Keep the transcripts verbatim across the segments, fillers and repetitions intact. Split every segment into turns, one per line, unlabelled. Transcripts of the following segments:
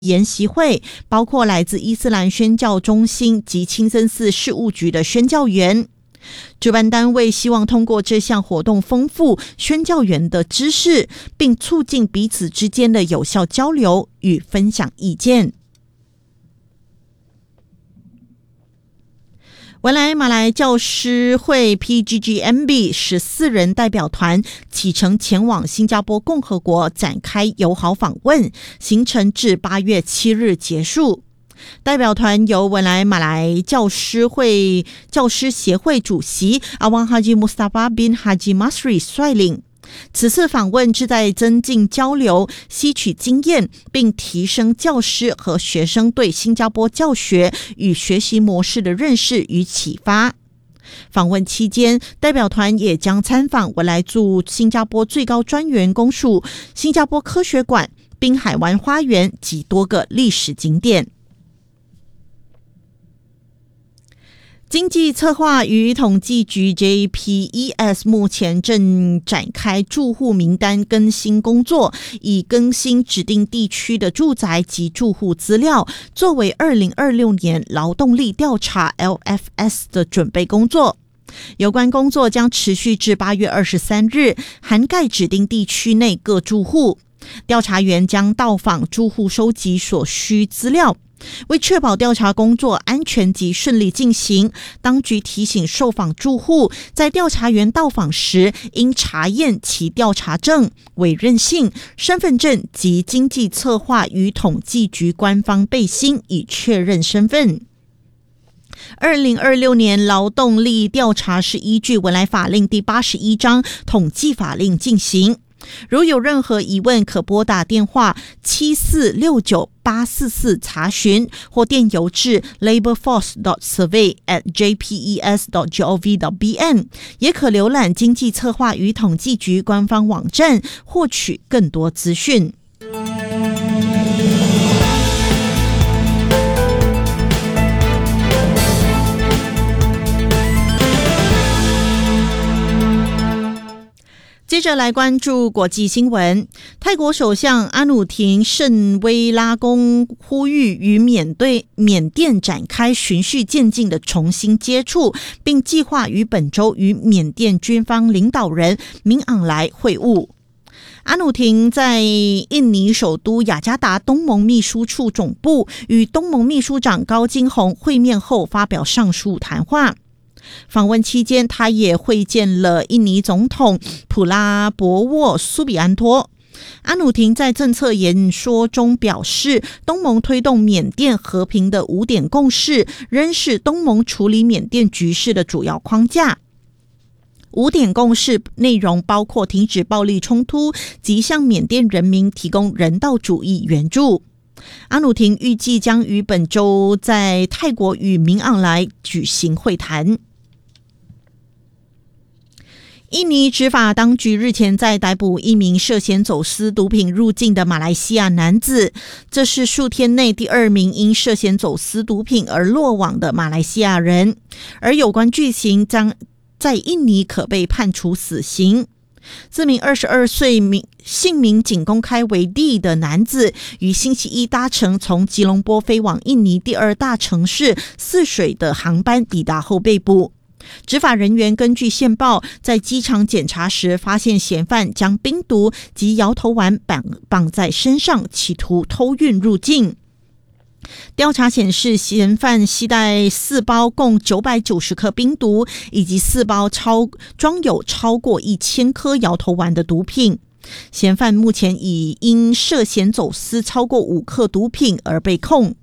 研习会，包括来自伊斯兰宣教中心及清真寺事务局的宣教员。主办单位希望通过这项活动丰富宣教员的知识，并促进彼此之间的有效交流与分享意见。文莱马来教师会 P G G M B 十四人代表团启程前往新加坡共和国展开友好访问，行程至八月七日结束。代表团由文莱马来教师会教师协会主席阿旺哈吉穆斯塔巴宾哈吉马斯瑞率领。此次访问旨在增进交流，吸取经验，并提升教师和学生对新加坡教学与学习模式的认识与启发。访问期间，代表团也将参访文莱驻新加坡最高专员公署、新加坡科学馆、滨海湾花园及多个历史景点。经济策划与统计局 J P E S 目前正展开住户名单更新工作，以更新指定地区的住宅及住户资料，作为二零二六年劳动力调查 L F S 的准备工作。有关工作将持续至八月二十三日，涵盖指定地区内各住户。调查员将到访住户，收集所需资料。为确保调查工作安全及顺利进行，当局提醒受访住户，在调查员到访时，应查验其调查证、委任信、身份证及经济策划与统计局官方背信，以确认身份。二零二六年劳动力调查是依据文莱法令第八十一章统计法令进行。如有任何疑问，可拨打电话七四六九八四四查询，或电邮至 laborforce dot survey at j p e s dot gov dot b n， 也可浏览经济策划与统计局官方网站，获取更多资讯。接着来关注国际新闻。泰国首相阿努廷圣威拉公呼吁与缅对缅甸展开循序渐进的重新接触，并计划于本周与缅甸军方领导人敏昂莱会晤。阿努廷在印尼首都雅加达东盟秘书处总部与东盟秘书长高金洪会面后发表上述谈话。访问期间，他也会见了印尼总统普拉博沃苏比安托。阿努廷在政策演说中表示，东盟推动缅甸和平的五点共识仍是东盟处理缅甸局势的主要框架。五点共识内容包括停止暴力冲突及向缅甸人民提供人道主义援助。阿努廷预计将于本周在泰国与敏昂莱举行会谈。印尼执法当局日前在逮捕一名涉嫌走私毒品入境的马来西亚男子，这是数天内第二名因涉嫌走私毒品而落网的马来西亚人，而有关罪行将在印尼可被判处死刑。这名二十二岁姓名仅公开为D的男子，于星期一搭乘从吉隆坡飞往印尼第二大城市泗水的航班抵达后被捕。执法人员根据线报，在机场检查时发现嫌犯将冰毒及摇头丸绑绑在身上，企图偷运入境。调查显示，嫌犯携带四包共九百九十克冰毒，以及四包超装有超过一千颗摇头丸的毒品。嫌犯目前已因涉嫌走私超过五克毒品而被控。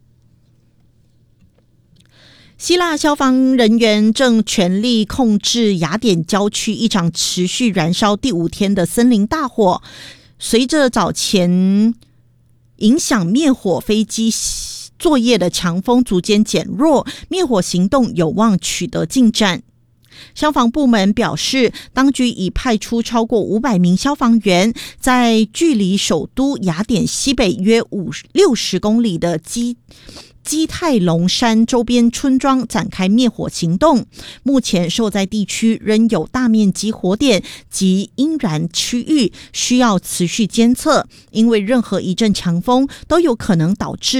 希腊消防人员正全力控制雅典郊区一场持续燃烧第五天的森林大火，随着早前影响灭火飞机作业的强风逐渐减弱，灭火行动有望取得进展。 消防部门表示，当局已派出超过五百名消防员，在距离首都雅典西北约六十公里的基基泰隆山周边村庄展开灭火行动。目前受灾地区仍有大面积火点及阴燃区域，需要持续监测，因为任何一阵强风都有可能导致